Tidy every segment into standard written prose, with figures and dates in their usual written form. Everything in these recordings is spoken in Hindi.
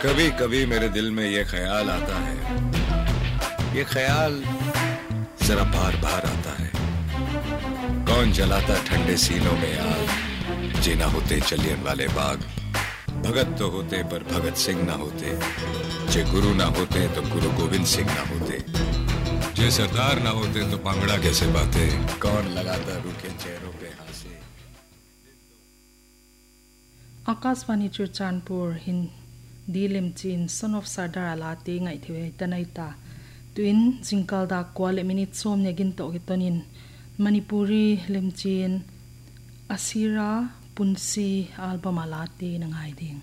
कभी कभी मेरे दिल में ये ख्याल आता है, ये ख्याल जरा बार बार आता है। कौन जलाता ठंडे सीनों में आग, जीना होते जलियांवाले बाग। भगत तो होते पर भगत सिंह ना होते, जे गुरु ना होते तो गुरु गोविंद सिंह ना होते, जे सरदार ना होते तो भांगड़ा कैसे बाते। कौन लगाता रूखे चेहरों पे हासे। Akashvani Churachandpur Hindi लिमचिन son of Sardar अलाते ngai thiwe tanaita twin jingkal da kwal minute som negin to gitonin manipuri limchin asira punsi album alate nangai ding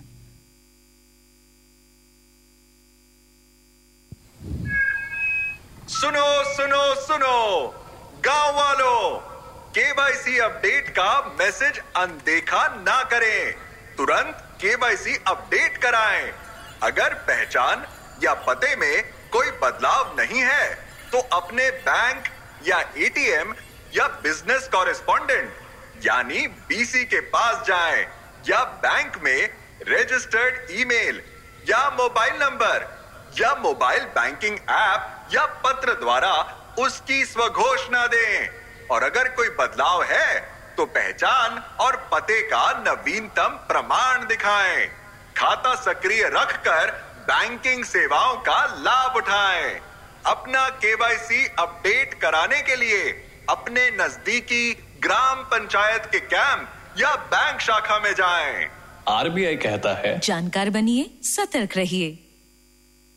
सुनो सुनो सुनो गांव वालों, केवाईसी अपडेट का मैसेज अनदेखा ना करें। तुरंत केवाईसी अपडेट कराएं। अगर पहचान या पते में कोई बदलाव नहीं है तो अपने बैंक या एटीएम या बिजनेस कॉरेस्पॉन्डेंट यानी बीसी के पास जाएं या बैंक में रजिस्टर्ड ईमेल या मोबाइल नंबर या मोबाइल बैंकिंग ऐप या पत्र द्वारा उसकी स्वघोषणा दें। और अगर कोई बदलाव है तो पहचान और पते का नवीनतम प्रमाण दिखाएं। खाता सक्रिय रखकर बैंकिंग सेवाओं का लाभ उठाएं। अपना केवाईसी अपडेट कराने के लिए अपने नजदीकी ग्राम पंचायत के कैंप या बैंक शाखा में जाएं। आरबीआई कहता है, जानकार बनिए, सतर्क रहिए।